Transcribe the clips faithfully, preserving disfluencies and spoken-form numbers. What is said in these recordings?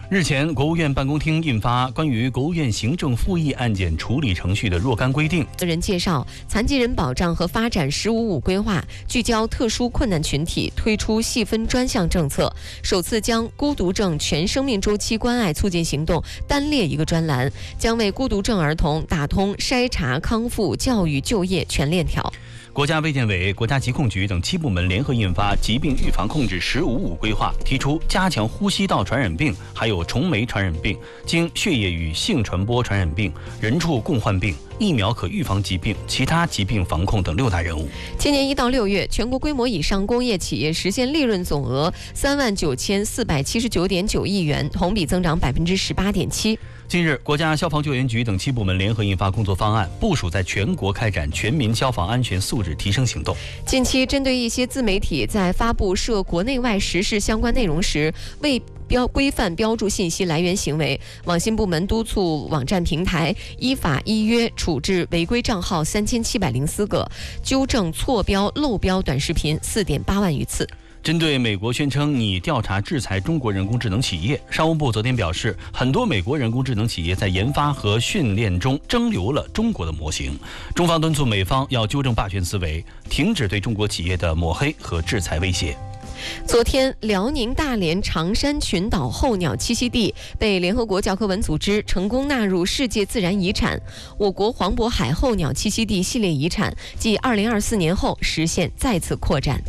日前，国务院办公厅印发关于国务院行政复议案件处理程序的若干规定。 人介绍，残疾人保障和发展“十五五”规划聚焦特殊困难群体，推出细分专项政策，首次将孤独症全生命周期关爱促进行动单列一个专栏，将为孤独症儿童打通筛查、康复、教育、就业全链条。 国家卫健委、国家疾控局等七部门联合印发《疾病预防控制“十五五”规划》，提出加强呼吸道传染病、还有虫媒传染病、经血液与性传播传染病、人畜共患病、疫苗可预防疾病、其他疾病防控等六大任务。 今年一到六月，全国规模以上工业企业实现利润总额三万九千四百七十九点九亿元，同比增长百分之十八点七。 近日，国家消防救援局等七部门联合印发工作方案，部署在全国开展全民消防安全素质提升行动。 近期，针对一些自媒体在发布涉国内外时事相关内容时未标规范标注信息来源行为，网信部门督促网站平台依法依约处置违规账号三千七百零四个，纠正错标漏标短视频四点八万余次。 针对美国宣称拟调查制裁中国人工智能企业，商务部昨天表示，很多美国人工智能企业在研发和训练中蒸馏了中国的模型。中方敦促美方要纠正霸权思维，停止对中国企业的抹黑和制裁威胁。 昨天，辽宁大连长山群岛候鸟栖息地被联合国教科文组织成功纳入世界自然遗产，我国黄渤海候鸟栖息地系列遗产继二零二四年后实现再次扩展。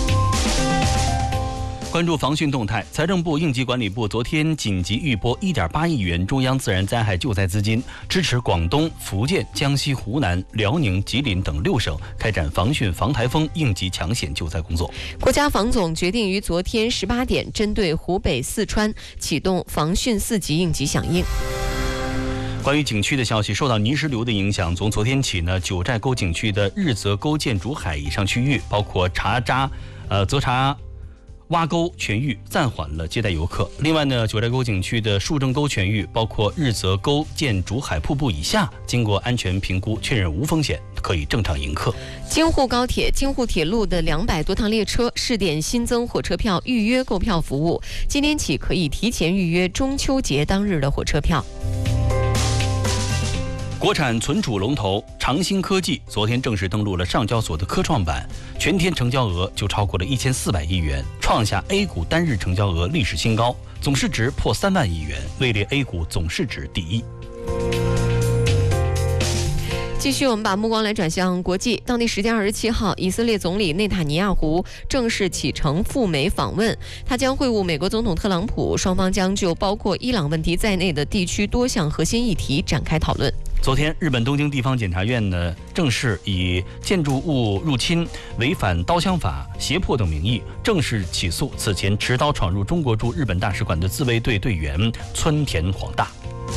关注防汛动态，财政部应急管理部昨天紧急预拨 一点八亿元中央自然灾害救灾资金，支持广东、福建、江西、湖南、辽宁、吉林等六省开展防汛防台风应急抢险救灾工作。 国家防总决定于昨天十八点针对湖北、四川启动防汛四级应急响应。 关于景区的消息，受到泥石流的影响，从昨天起呢，九寨沟景区的日泽沟建筑海以上区域，包括茶渣、呃泽茶洼沟全域暂缓了接待游客。另外呢，九寨沟景区的树正沟全域，包括日泽沟建筑海瀑布以下，经过安全评估确认无风险，可以正常迎客。 京沪高铁、京沪铁路的两百多趟列车试点新增火车票预约购票服务，今天起可以提前预约中秋节当日的火车票。 国产存储龙头长兴科技昨天正式登陆了上交所的科创板，全天成交额就超过了一千四百亿元，创下 A 股单日成交额历史新高，总市值破三万亿元，位列 A 股总市值第一。 继续，我们把目光来转向国际。当地时间二十七号，以色列总理内塔尼亚胡正式启程赴美访问，他将会晤美国总统特朗普，双方将就包括伊朗问题在内的地区多项核心议题展开讨论。 昨天，日本东京地方检察院呢正式以建筑物入侵、违反刀枪法、胁迫等名义，正式起诉此前持刀闯入中国驻日本大使馆的自卫队队员村田晃大。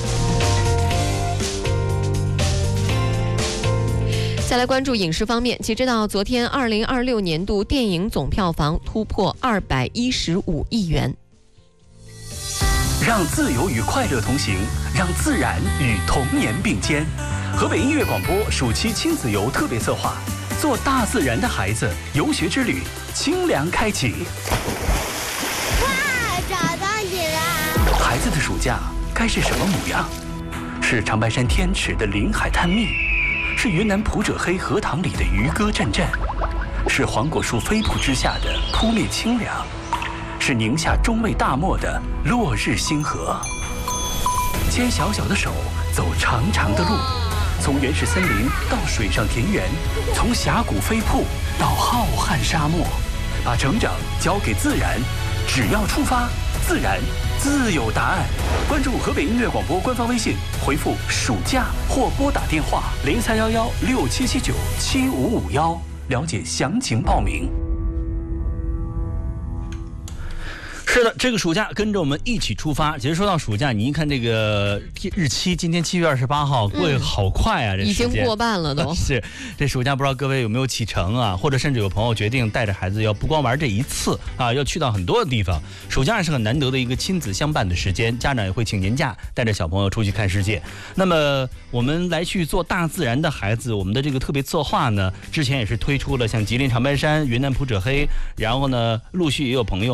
再来关注影视方面，截止到昨天，二零二六年度电影总票房突破二百一十五亿元。 让自由与快乐同行，让自然与童年并肩。河北音乐广播暑期亲子游特别策划，做大自然的孩子游学之旅，清凉开启。 哇，找到你了！ 孩子的暑假该是什么模样？是长白山天池的林海探秘，是云南普者黑荷塘里的渔歌阵阵，是黄果树飞瀑之下的扑面清凉，是宁夏中卫大漠的落日星河。牵小小的手，走长长的路，从原始森林到水上田园，从峡谷飞瀑到浩瀚沙漠，把成长交给自然，只要出发，自然自有答案。关注河北音乐广播官方微信，回复暑假或拨打电话零三幺幺六七七九七五五幺，了解详情报名。 是的，这个暑假跟着我们一起出发。其实说到暑假，你一看这个日期，今天七月二十八号，过得好快啊！嗯、这已经过半了都。 是，这暑假不知道各位有没有启程啊？或者甚至有朋友决定带着孩子要不光玩这一次啊，要去到很多的地方。暑假是很难得的一个亲子相伴的时间，家长也会请年假，带着小朋友出去看世界。那么我们来去做大自然的孩子，我们的这个特别策划呢，之前也是推出了像吉林长白山、云南普者黑，然后呢，陆续也有朋友